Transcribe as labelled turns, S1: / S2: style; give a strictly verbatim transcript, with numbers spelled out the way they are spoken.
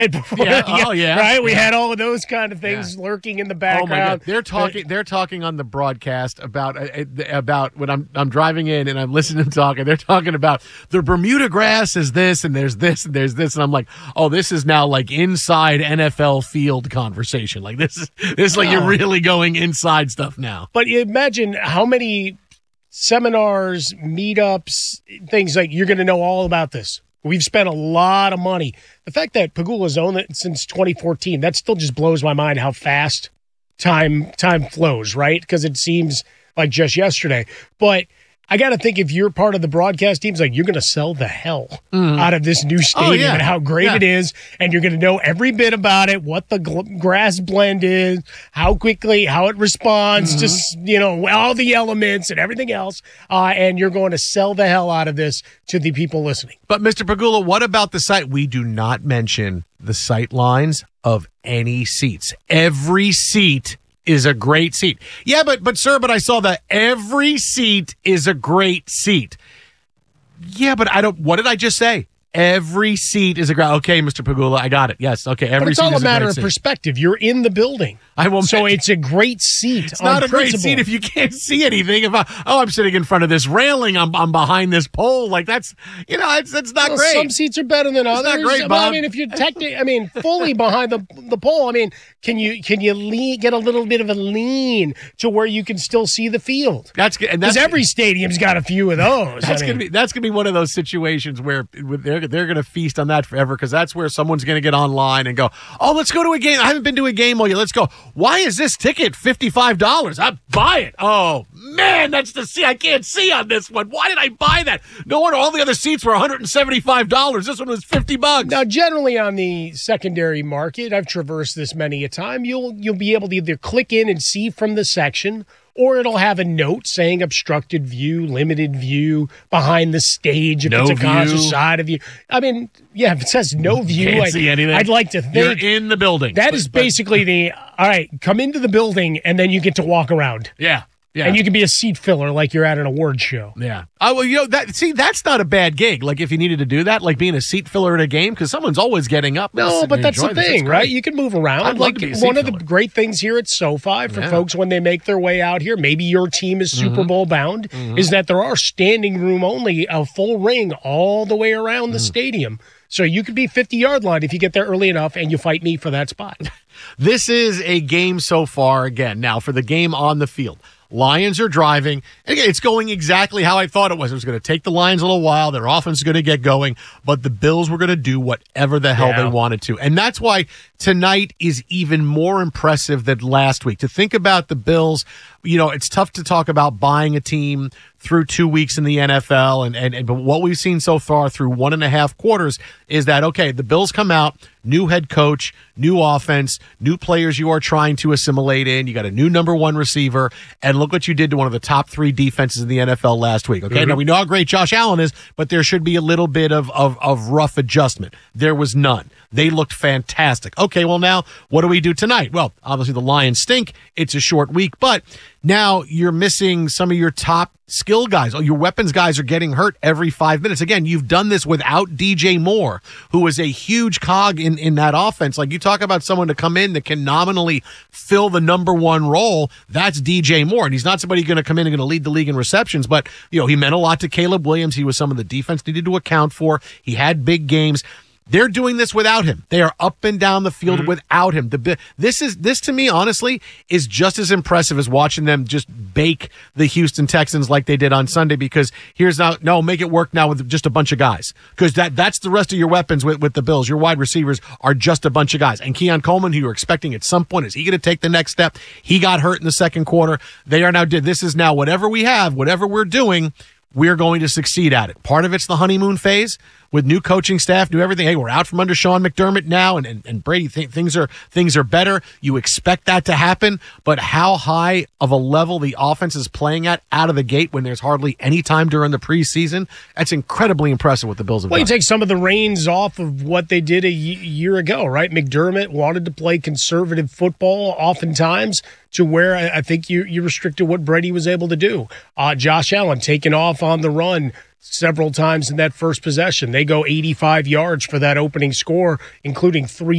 S1: And before,
S2: Yeah, oh, yeah.
S1: Right? We
S2: Yeah.
S1: had all of those kind of things
S2: Yeah.
S1: lurking in the
S2: Oh my
S1: background.
S2: God! They're talking. They're talking on the broadcast about uh, about when I'm I'm driving in and I'm listening to them talking. They're talking about the Bermuda grass is this and there's this and there's this and I'm like, oh, this is now like inside N F L field conversation. Like this is this is like you're really going inside stuff now.
S1: But you imagine how many seminars, meetups, things like you're going to know all about this. We've spent a lot of money. The fact that Pegula's owned it since twenty fourteen, that still just blows my mind how fast time time flows, right? Because it seems like just yesterday. But I got to think if you're part of the broadcast teams, like you're going to sell the hell mm. out of this new stadium oh, yeah. and how great yeah. it is. And you're going to know every bit about it, what the gl- grass blend is, how quickly, how it responds mm-hmm. to, you know, all the elements and everything else. Uh, and you're going to sell the hell out of this to the people listening.
S2: But Mister Pegula, what about the site? We do not mention the sight lines of any seats. Every seat is a great seat. Yeah, but but sir, but I saw that every seat is a great seat. Yeah, but I don't. What did I just say? Every seat is a great. Okay, Mister Pegula, I got it. Yes, okay. Every
S1: but it's
S2: seat
S1: all
S2: is
S1: a matter
S2: a
S1: of
S2: seat.
S1: perspective. You're in the building.
S2: I will.
S1: So it's a great seat.
S2: It's
S1: on
S2: not a
S1: principle.
S2: great seat if you can't see anything. If I, oh, I'm sitting in front of this railing, I'm I'm behind this pole. Like that's you know, it's that's not
S1: well,
S2: great.
S1: Some seats are better than
S2: it's
S1: others.
S2: Not great, Bob.
S1: Well, I mean, if you're technically, I mean, fully behind the the pole, I mean, can you can you lean, get a little bit of a lean to where you can still see the field?
S2: That's good.
S1: Because every stadium's got a few of those.
S2: That's
S1: I mean.
S2: gonna be that's gonna be one of those situations where they're they're gonna feast on that forever. Because that's where someone's gonna get online and go, oh, let's go to a game. I haven't been to a game all year. Let's go. Why is this ticket fifty-five dollars? I buy it. Oh man, that's the see. I can't see on this one. Why did I buy that? No wonder all the other seats were one hundred seventy-five dollars. This one was fifty bucks.
S1: Now, generally on the secondary market, I've traversed this many a time. You'll you'll be able to either click in and see from the section, or it'll have a note saying obstructed view, limited view, behind the stage if
S2: no
S1: it's a
S2: view.
S1: concert side of you. I mean, yeah, if it says no view,
S2: Can't
S1: I,
S2: see anything.
S1: I'd like to think
S2: you're in the building.
S1: That
S2: but,
S1: is
S2: but,
S1: basically the, all right, come into the building and then you get to walk around.
S2: Yeah. Yeah.
S1: And you can be a seat filler like you're at an award show.
S2: Yeah. Oh, well, you know, that, see, that's not a bad gig. Like, if you needed to do that, like being a seat filler at a game, because someone's always getting up.
S1: No, but that's the thing, right? You can move around.
S2: I'd
S1: like
S2: love to be a
S1: one
S2: seat
S1: of
S2: filler.
S1: the great things here at SoFi for
S2: Yeah.
S1: folks when they make their way out here, maybe your team is Super
S2: Mhm.
S1: Bowl bound,
S2: Mhm.
S1: is that there are standing room only, a full ring all the way around the
S2: Mm.
S1: stadium. So you could be fifty-yard line if you get there early enough and you fight me for that spot.
S2: This is a game so far, again, now for the game on the field. Lions are driving. And again, it's going exactly how I thought it was. It was going to take the Lions a little while. Their offense is going to get going, but the Bills were going to do whatever the hell
S1: Yeah.
S2: they wanted to. And that's why tonight is even more impressive than last week. To think about the Bills, you know, it's tough to talk about buying a team through two weeks in the N F L. And, and, and but what we've seen so far through one and a half quarters is that, okay, the Bills come out, new head coach, new offense, new players you are trying to assimilate in. You got a new number one receiver. And look what you did to one of the top three defenses in the N F L last week. Okay. Mm-hmm. Now we know how great Josh Allen is, but there should be a little bit of, of, of rough adjustment. There was none. They looked fantastic. Okay, well now, what do we do tonight? Well, obviously the Lions stink. It's a short week, but now you're missing some of your top skill guys. Oh, your weapons guys are getting hurt every five minutes. Again, you've done this without D J Moore, who is a huge cog in, in that offense. Like, you talk about someone to come in that can nominally fill the number one role. That's D J Moore. And he's not somebody going to come in and going to lead the league in receptions, but, you know, he meant a lot to Caleb Williams. He was someone the defense needed to account for. He had big games. They're doing this without him. They are up and down the field mm-hmm. without him. The this is this to me, honestly, is just as impressive as watching them just bake the Houston Texans like they did on Sunday. Because here's now, no, make it work now with just a bunch of guys. Because that that's the rest of your weapons with, with the Bills. Your wide receivers are just a bunch of guys. And Keon Coleman, who you're expecting at some point, is he going to take the next step? He got hurt in the second quarter. They are now did. This is now whatever we have, whatever we're doing, we're going to succeed at it. Part of it's the honeymoon phase with new coaching staff, new everything. Hey, we're out from under Sean McDermott now, and, and, and Brady, th- things are things are better. You expect that to happen, but how high of a level the offense is playing at out of the gate when there's hardly any time during the preseason, that's incredibly impressive what the Bills have
S1: well,
S2: done.
S1: Well, you take some of the reins off of what they did a y- year ago, right? McDermott wanted to play conservative football oftentimes to where I, I think you, you restricted what Brady was able to do. Uh, Josh Allen taking off on the run several times in that first possession. They go eighty-five yards for that opening score, including three